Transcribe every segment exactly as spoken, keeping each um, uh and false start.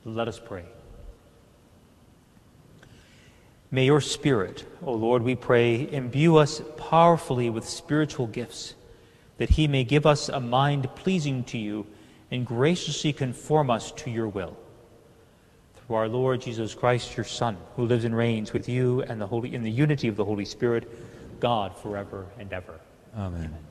Let us pray. May your Spirit, O Lord, we pray, imbue us powerfully with spiritual gifts, that he may give us a mind pleasing to you and graciously conform us to your will. Through our Lord Jesus Christ, your Son, who lives and reigns with you and the Holy in the unity of the Holy Spirit, God, forever and ever. Amen. Amen.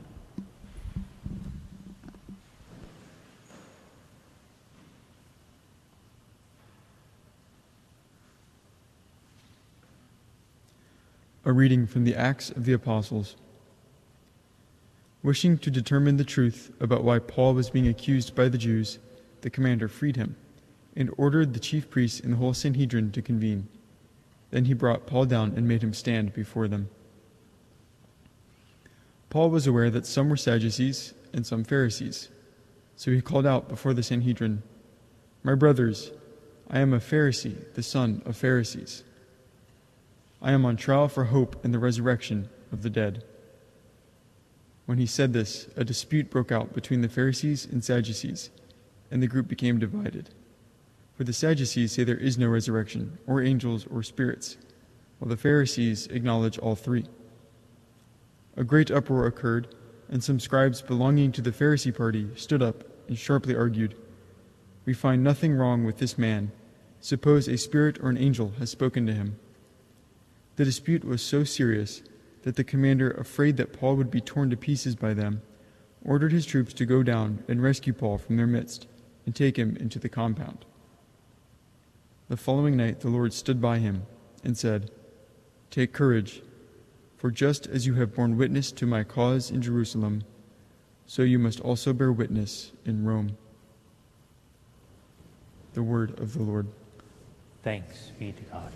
A reading from the Acts of the Apostles. Wishing to determine the truth about why Paul was being accused by the Jews, the commander freed him, and ordered the chief priests and the whole Sanhedrin to convene. Then he brought Paul down and made him stand before them. Paul was aware that some were Sadducees and some Pharisees, so he called out before the Sanhedrin, "My brothers, I am a Pharisee, the son of Pharisees. I am on trial for hope in the resurrection of the dead." When he said this, a dispute broke out between the Pharisees and Sadducees, and the group became divided. For the Sadducees say there is no resurrection, or angels, or spirits, while the Pharisees acknowledge all three. A great uproar occurred, and some scribes belonging to the Pharisee party stood up and sharply argued, "We find nothing wrong with this man. Suppose a spirit or an angel has spoken to him." The dispute was so serious that the commander, afraid that Paul would be torn to pieces by them, ordered his troops to go down and rescue Paul from their midst and take him into the compound. The following night the Lord stood by him and said, "Take courage, for just as you have borne witness to my cause in Jerusalem, so you must also bear witness in Rome." The word of the Lord. Thanks be to God.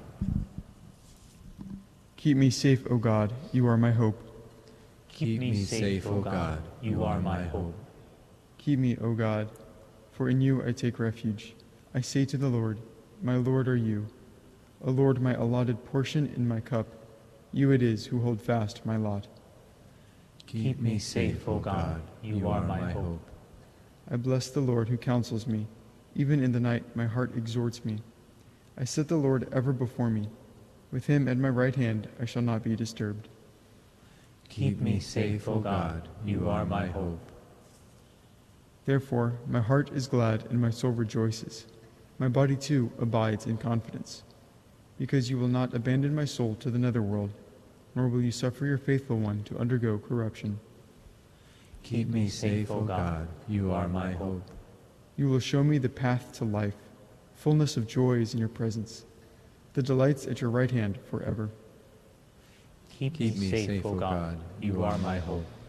Keep me safe, O God, you are my hope. Keep me safe, O God, you are my hope. Keep me, O God, for in you I take refuge. I say to the Lord, "My Lord are you." O Lord, my allotted portion in my cup, you it is who hold fast my lot. Keep me safe, O God, you are my hope. I bless the Lord who counsels me. Even in the night my heart exhorts me. I set the Lord ever before me. With him at my right hand I shall not be disturbed. Keep me safe, O God, you are my hope. Therefore my heart is glad and my soul rejoices. My body too abides in confidence, because you will not abandon my soul to the netherworld, nor will you suffer your faithful one to undergo corruption. Keep me safe, O God, you are my hope. You will show me the path to life. Fullness of joy is in your presence, the delights at your right hand forever. Keep me safe, O God, you are my hope.